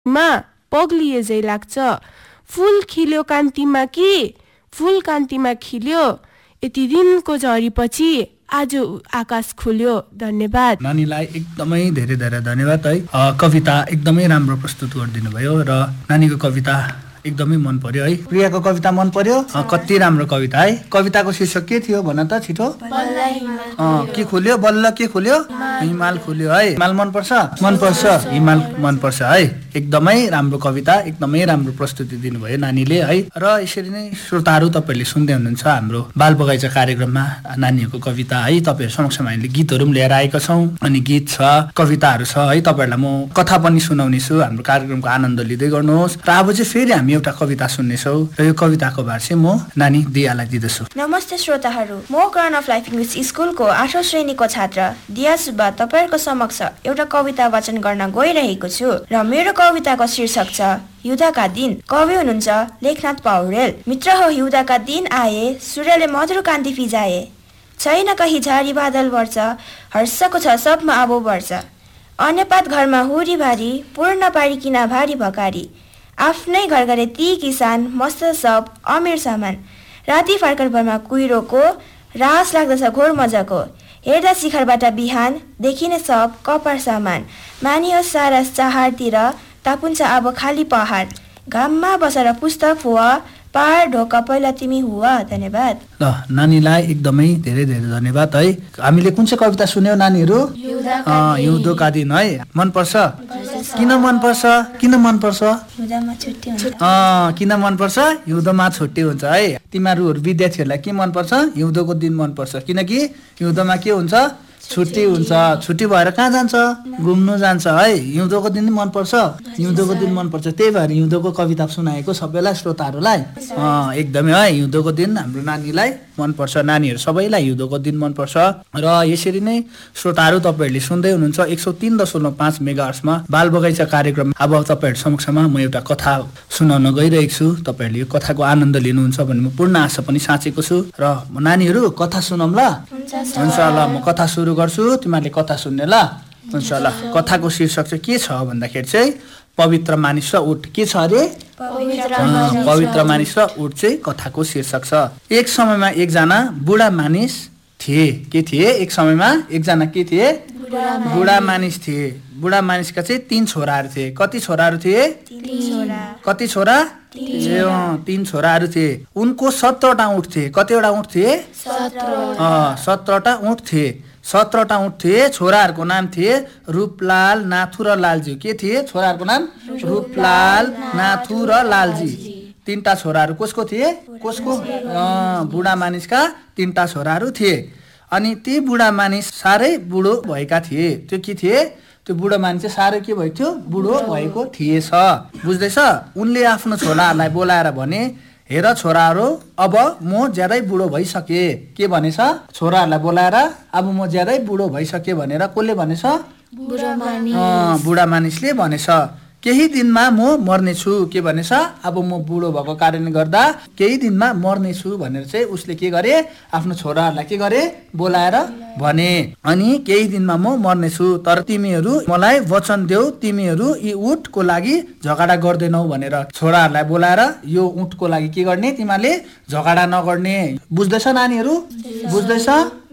मा पग्लिए झै लाग्छ। फूल खिल्यो कान्तिमा कि फूल कान्तिमा खिल्यो, यति दिनको झरीपछि आज आकाश खुल्यो। धन्यवाद। नानीलाई एकदमै धेरै धेरै धन्यवाद है। कविता एकदमै राम्रो प्रस्तुत गरिदिनु भयो र नानीको कविता एकदमै मन पर्यो है। प्रियाको कविता मन पर्यो? कति राम्रो कविता है। कविताको शीर्षक के थियो भन त छिटो। के खुल्यो? बल्ल के खुल्यो? हिमाल खुल्यो है। हिमाल मनपर्छ? मनपर्छ। हिमाल मनपर्छ है। एकदमै राम्रो कविता, एकदमै राम्रो प्रस्तुति दिनुभयो नानीले है। र यसरी नै श्रोताहरू तपाईँहरूले सुन्दै हुनुहुन्छ हाम्रो बाल बगैँचा कार्यक्रममा नानीहरूको कविता है। तपाईँहरू समक्षमा हामीले गीतहरू पनि लिएर आएका छौँ। अनि गीत छ, कविताहरू छ है। तपाईँहरूलाई म कथा पनि सुनाउने छु। हाम्रो कार्यक्रमको आनन्द लिँदै गर्नुहोस्। र अब चाहिँ फेरि हामी एउटा कविता सुन्नेछौँ र यो कविताको भार चाहिँ म नानी दियालाई दिँदछु। नमस्ते श्रोताहरू, म क्राउन अफ लाइफ इङ्ग्लिस स्कुलको 8औं श्रेणीको छात्र दिया सुब्बा तपाईँहरूको समक्ष एउटा कविता वाचन गर्न गइरहेको छु र मेरो कविताको शीर्षक छ हिउँदका दिन। कवि हुनुहुन्छ लेखनाथ पौडेल। मित्र हो हिउँदका दिन आए, सूर्यले मधुर कान्ति फिजाए, छैन कहीँ झारी बादल वर्ष, हर्षको छ सबमा आबो वर्ष, अन्यपात घरमा हुरी भारी, पूर्ण पारिकिन भारी भकारी, आफ्नै घर गरे ती किसान, मस्त सब अमीर सामान, राति फर्कन भरमा कुहिरोको, रास लाग्दछ घोर मजाको, हेर्दा शिखरबाट बिहान देखिने सब कपार सामान, मानियो सारा चाहारतिर तापुन्छ अब खाली पहाड, घाममा बसेर पुस्तक हुआ, पहाड ढोका पहिला तिमी हुआ। धन्यवाद। ल नानीलाई एकदमै धेरै धेरै धन्यवाद है। हामीले कुन चाहिँ कविता सुन्यौ नानीहरू? हिउँदोका दिन है। मनपर्छ? किन मनपर्छ? किन मनपर्छ? किन मनपर्छ? हिउँदोमा छुट्टी हुन्छ है। तिमीहरू विद्यार्थीहरूलाई के मनपर्छ? हिउँदोको दिन मनपर्छ, किनकि हिउँदोमा के हुन्छ? छुट्टी हुन्छ। छुट्टी भएर कहाँ जान्छ? घुम्नु जान्छ है। हिउँदोको दिन मनपर्छ? हिउँदोको दिन मनपर्छ। त्यही भएर हिउँदोको कविता सुनाएको सबैलाई श्रोताहरूलाई एकदमै है। हिउँदोको दिन हाम्रो नानीलाई मनपर्छ, नानीहरू सबैलाई हिउँदोको दिन मनपर्छ। र यसरी नै श्रोताहरू तपाईँहरूले सुन्दै हुनुहुन्छ 103.5 मेगाहर्ट्जमा बाल बगैँचा कार्यक्रम। अब तपाईँहरू समक्षमा म एउटा कथा सुनाउन गइरहेको छु। तपाईँहरूले यो कथाको आनन्द लिनुहुन्छ भन्ने म पूर्ण आशा पनि साँचेको छु। र नानीहरू कथा सुनौँ ल? हुन्छ ल, म कथा सुरु गर्छु, तिमीहरूले कथा सुन्ने ल? हुन्छ ल। कथाको शीर्षक चाहिँ के छ भन्दाखेरि चाहिँ पवित्र मानिस र उट। के छ अरे? पवित्र मानिस र उट चाहिँ कथाको शीर्षक छ। एक समयमा एकजना बुढा मानिस थिए। के थिए? एक समयमा एकजना के थिए? बुढा मानिस थिए। बुढा मानिसका चाहिँ 3 छोराहरू थिए। कति छोराहरू थिए? कति छोरा? 3 छोराहरू थिए। उनको 17वटा उठ थिए। कतिवटा उठ थिए? 17वटा उठ थिए। 17वटा उठ थिए। छोराहरूको नाम थिए रूपलाल, नाथु र लालजी। के थिए? छोराहरूको नाम रूपलाल, नाथु र लालजी। 3टा छोराहरू कसको थिए? कसको? बुढा मानिसका 3टा छोराहरू थिए। अनि ती बुढा मानिस साह्रै बुढो भएका थिए। त्यो के थिए? त्यो बुढो मानिस चाहिँ साह्रै के भएको थियो? बुढो भएको थिएछ। बुझ्दैछ? उनले आफ्नो छोराहरूलाई बोलाएर भने, हेर छोराहरू, अब म ज्यादै बुढो भइसके। के भनेछ? छोराहरूलाई बोलाएर अब म ज्यादै बुढो भइसके भनेर कसले भनेछ? बुढा मानिसले भनेछ। केही दिनमा म मर्नेछु। के भनेछ? अब म बुढो भएको कारणले गर्दा केही दिनमा मर्नेछु भनेर चाहिँ उसले के गरे? आफ्नो छोराहरूलाई के गरे? बोलाएर भने, अनि केही दिनमा म मर्नेछु, तर तिमीहरू मलाई वचन देऊ, तिमीहरू यी उटको लागि झगडा गर्दैनौ भनेर छोराहरूलाई बोलाएर यो उटको लागि के गर्ने? तिमीहरूले झगडा नगर्ने। बुझ्दैछ नानीहरू? बुझ्दैछ?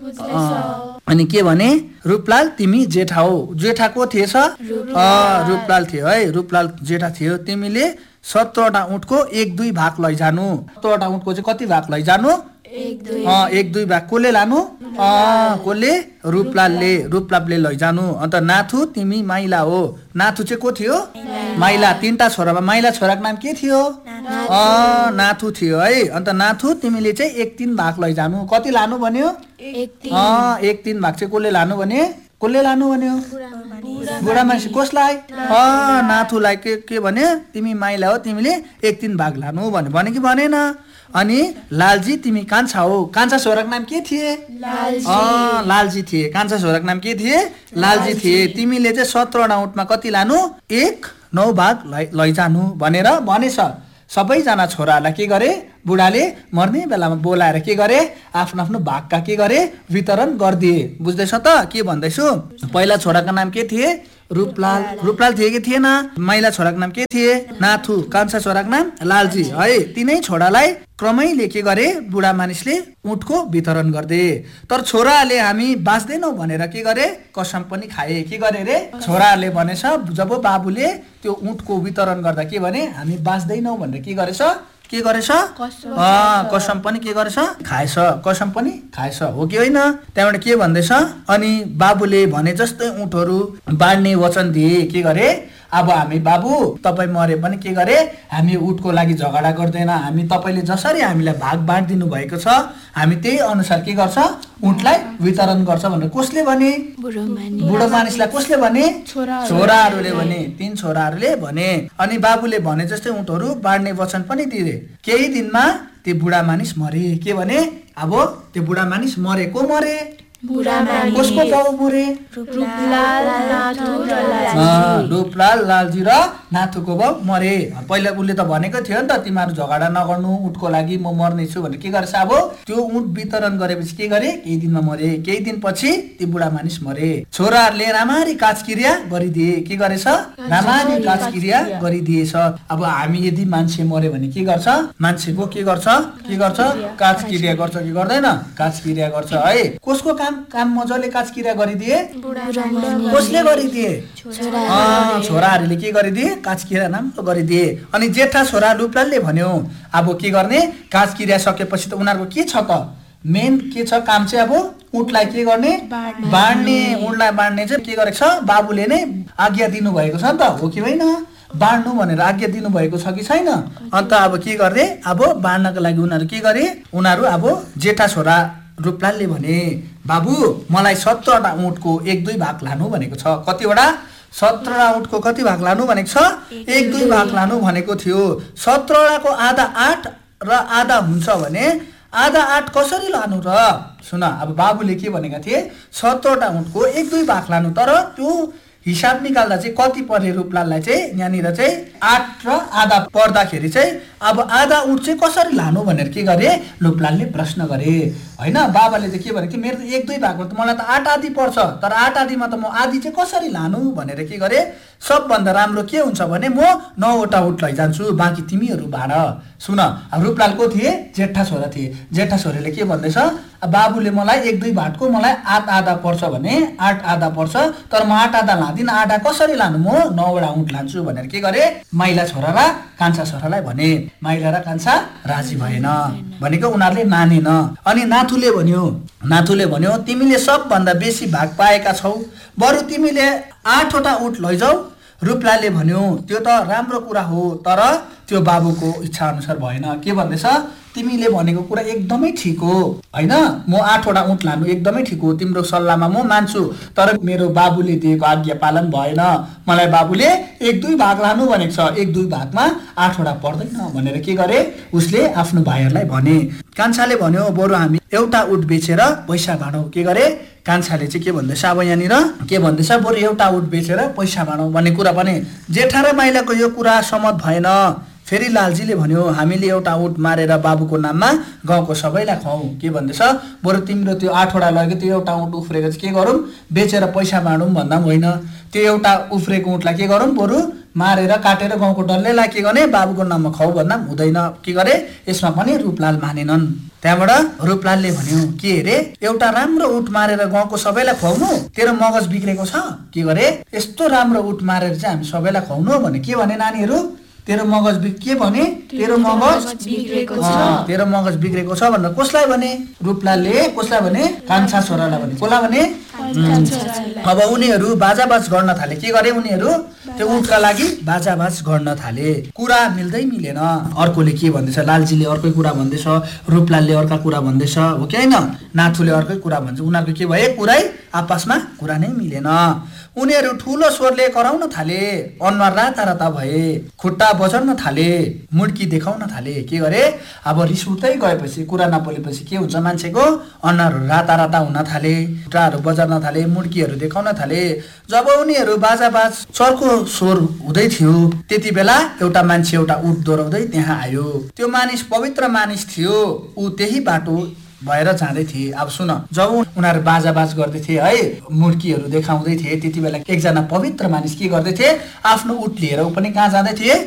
अनि के भने? रूपलाल तिमी जेठा हो। जेठा को थिएछ? रूपलाल थियो है। रूपलाल जेठा थियो। तिमीले 17वटा उटको 1-2 भाग लैजानु। 17वटा उटको चाहिँ कति भाग लैजानु? 1-2 भाग। कसले लानु? कसले? रूपलालले लैजानु। अन्त नाथु तिमी माइला हो। नाथु चाहिँ को थियो? माइला। 3टा छोरामा माइला छोराको नाम के थियो? नाथु थियो है। अन्त नाथु तिमीले चाहिँ 1-3 भाग लैजानु। कति लानु भन्यो? 1-3 भाग चाहिँ कसले लानु भने? कसले लानु भन्यो? बुढा मान्छे। कसलाई? नाथुलाई के भने? तिमी माइला हो, तिमीले 1-3 भाग लानु भने कि भनेन? अनि लालजी तिमी कान्छा हो। कान्छा छोराको नाम के थिए? लालजी थिए। कान्छा छोराको नाम के थिए? लालजी थिए। तिमीले चाहिँ 17वटा उटमा कति लानु? 1/9 भाग लैजानु भनेर भनेछ। सबैजना छोराहरूलाई के गरे? बुढाले मर्ने बेलामा बोलाएर के गरे आफ्नो आफ्नो भागका के गरे वितरण गरिदिए। बुझ्दैछ त के भन्दैछु? पहिला छोराको नाम के थिए? रूपलाल थिए कि थिएन? माइला छोराको नाम के थिए? नाथु। कान्छा छोराको नाम लालजी है। तिनै छोरालाई क्रमैले के गरे बुढा मानिसले उठको वितरण गर्दे। तर छोराले हामी बाँच्दैनौ भनेर के गरे कसम पनि खाए। के गरे रे? छोराले भनेछ जब बाबुले त्यो उठको वितरण गर्दा के भने हामी बाँच्दैनौ भनेर के गरेछ कसम पनि के गरेछ खाएछ। कसम पनि खाएछ हो कि होइन? त्यहाँबाट के भन्दैछ? अनि बाबुले भने जस्तै उठहरू बाँड्ने वचन दिए। के गरे? अब हामी बाबु तपाईँ मरे पनि के गरे हामी उठको लागि झगडा गर्दैन। हामी तपाईँले जसरी हामीलाई भाग बाँडिदिनु भएको छ हामी त्यही अनुसार के गर्छ उठलाई वितरण गर्छ भनेर कसले भने? बुढो मानिसलाई कसले भने? छोराहरूले भने। 3 छोराहरूले भने। अनि बाबुले भने जस्तै उठहरू बाँड्ने वचन पनि दिए। केही दिनमा त्यो बुढा मानिस मरे। के भने? अब त्यो बुढा मानिस मरे। को मरे? कसको बाउ मरे? रूपलाल लालजी र नाथुको बाउ मरे। पहिला उसले त भनेको थियो नि त तिमीहरू झगडा नगर्नु उठको लागि म मर्नेछु भनेर। के गरेछ? अब त्यो उठ वितरण गरेपछि के गरे? केही दिनमा मरे। केही दिनपछि त्यो बुढा मानिस मरे। छोराहरूले राम्ररी काजक्रिया गरिदिए। के गरेछ? राम्ररी काजक्रिया गरिदिएछ। अब हामी यदि मान्छे मर्यो भने के गर्छ? मान्छेको के गर्छ? काजक्रिया गर्छ कि गर्दैन? काजक्रिया गर्छ है। कसको काम मजाले काजक्रिया गरिदिए? कसले गरिदिए? छोराहरूले के गरिदिए? काजक्रिया नाम गरिदिए। अनि जेठा छोरा रूपलालले भन्यो अब के गर्ने? काजक्रिया सकेपछि त उनीहरूको के छ त मेन के छ काम चाहिँ? अब उठलाई के गर्ने? बाँड्ने। उठलाई बाँड्ने चाहिँ के गरेको छ? बाबुले नै आज्ञा दिनुभएको छ नि त हो कि होइन? बाँड्नु भनेर आज्ञा दिनुभएको छ कि छैन? अन्त अब के गर्ने? अब बाँड्नको लागि उनीहरू के गरे? उनीहरू अब जेठा छोरा रूपलालले भने बाबु मलाई 17वटा उठको 1-2 भाग लानु भनेको छ। कतिवटा? 17वटा उठको कति भाग लानु भनेको छ? 1-2 भाग लानु भनेको थियो। 17वटाको आधा 8 र आधा हुन्छ भने आधा 8 कसरी लानु र? सुन अब बाबुले के भनेका थिए? 17वटा उठको 1-2 भाग लानु। तर त्यो हिसाब निकाल्दा चाहिँ कति पर्ने रूपलाललाई चाहिँ यहाँनिर चाहिँ 8 र आधा पर्दाखेरि चाहिँ अब आधा उठ चाहिँ कसरी लानु भनेर के गरे? रूपलालले प्रश्न गरे होइन। बाबाले चाहिँ के भने कि मेरो त 1-2 भागमा त मलाई त 8 आधी पर्छ तर 8 आधीमा त म आधी चाहिँ कसरी लानु भनेर के गरे? सबभन्दा राम्रो के हुन्छ भने म 9वटा उठ लैजान्छु बाँकी तिमीहरू भाँड। सुन अब रूपलाल को थिए? जेठा छोरा थिए। जेठा छोरीले के भन्दैछ? बाबुले मलाई 1-2 भाटको मलाई 8 आधा पर्छ भने 8 आधा पर्छ तर म 8 आधा लादिन। आधा कसरी लानु? म 9वटा उठ लान्छु भनेर के गरे? माइला छोरा र कान्छा छोरालाई भने। माइला र कान्छा राजी भएन भनेको उनीहरूले मानेन। अनि नाथुले भन्यो तिमीले सबभन्दा बेसी भाग पाएका छौ बरु तिमीले 8वटा उठ लैजाऊ। रूपलालले भन्यो त्यो त राम्रो कुरा हो तर त्यो बाबुको इच्छा अनुसार भएन। के भन्दैछ? तिमीले भनेको कुरा एकदमै ठिक हो होइन। म 8वटा उठ लानु एकदमै ठिक हो। तिम्रो सल्लाहमा म मान्छु तर मेरो बाबुले दिएको आज्ञा पालन भएन। मलाई बाबुले 1-2 भाग लानु भनेको छ। 1-2 भागमा 8वटा पर्दैन भनेर के गरे? उसले आफ्नो भाइहरूलाई भने। कान्छाले भन्यो बरु हामी एउटा उठ बेचेर पैसा बाँडौँ। के गरे? कान्छाले चाहिँ के भन्दैछ? अब यहाँनिर के भन्दैछ? बरु एउटा उठ बेचेर पैसा बाँडौँ भन्ने कुरा भने। जेठा र माइलाको यो कुरा सहमत भएन। फेरि लालजीले भन्यो हामीले एउटा उठ मारेर बाबुको नाममा गाउँको सबैलाई खुवाउँ। के भन्दैछ? बरु तिम्रो त्यो 8वटा लगेको त्यो एउटा उठ उफ्रेको चाहिँ के गरौँ? बेचेर पैसा बाँडौँ भन्दा पनि होइन। त्यो एउटा उफ्रेको उठलाई के गरौँ? बरु मारेर काटेर गाउँको डल्लैलाई के गर्ने? बाबुको नाममा खुवाऊ भन्दा पनि हुँदैन। के गरे? यसमा पनि रूपलाल मानेनन्। त्यहाँबाट रूपलालले भन्यो के रे? एउटा राम्रो उठ मारेर गाउँको सबैलाई खुवाउनु? तेरो मगज बिग्रेको छ? के गरे? यस्तो राम्रो उठ मारेर चाहिँ हामी सबैलाई खुवाउनु भने के भने नानीहरू? तेरो मगज के भने? तेरो मगज बिग्रेको छ। तेरो मगज बिग्रेको छ भनेर कसलाई भने? रूपलालले कसलाई भने? कान्छा छोरालाई भने। कसलाई भने? अब उनीहरू बाजाबाज गर्न थाले। के गरे? उनीहरू त्यो उठका लागि बाजाबाज गर्न थाले। कुरा मिल्दै मिलेन। अर्कोले के भन्दैछ? लालजीले अर्कै कुरा भन्दैछ, रूपलालले अर्का कुरा भन्दैछ हो कि होइन? नाथुले अर्कै कुरा भन्छ। उनीहरूको के भयो? कुरै आपसमा कुरा नै मिलेन। उनीहरू ठुलो स्वरले कराउन थाले, अनुहार राता भए, खुट्टा बजाउन थाले, मुड्की देखाउन थाले। के गरे? अब रिस उठ्दै गएपछि, कुरा नबोलेपछि के हुन्छ? मान्छेको अनुहारहरू राता हुन थाले, खुट्टाहरू बजाउन थाले, मुड्कीहरू देखाउन थाले। जब उनीहरू बाजाबाज चर्को स्वर हुँदै थियो, त्यति बेला एउटा मान्छे एउटा उठ दोहोऱ्याउँदै त्यहाँ आयो। त्यो मानिस पवित्र मानिस थियो, ऊ त्यही बाटो भएर जाँदै थिए। अब सुन, जब उनीहरू बाजाबाज गर्दै थिए है, मुड्कीहरू देखाउँदै थिए, त्यति बेला एकजना पवित्र मानिस के गर्दै थिए? आफ्नो उठ लिएर ऊ पनि कहाँ जाँदै थिए?